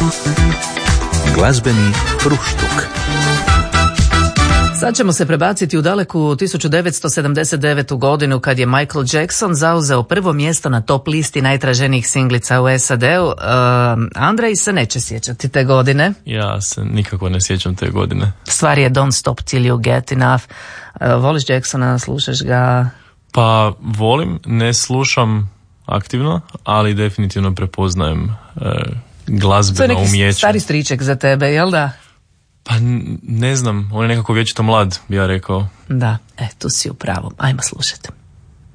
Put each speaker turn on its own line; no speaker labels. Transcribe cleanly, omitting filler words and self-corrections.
Glazbeni fruštuk.
Sad ćemo se prebaciti u daleku 1979. godinu kad je Michael Jackson zauzeo prvo mjesto na top listi najtraženijih singlica u SAD-u. Andrej se neće sjećati te godine.
Ja se nikako ne sjećam te godine.
Stvar je Don't Stop Till You Get Enough. Voliš Jacksona, slušaš ga?
Pa volim, ne slušam aktivno, ali definitivno prepoznajem glazbeno umijeće.
To je neki stari striček za tebe, jel da?
Pa ne znam, on je nekako vječito mlad, bi ja rekao.
Da, tu si u pravu. Ajmo slušati.